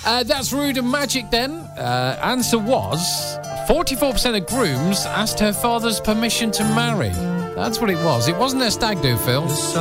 That's Rude and Magic then. Answer was 44% of grooms asked her father's permission to marry. That's what it was. It wasn't a stag do, Phil.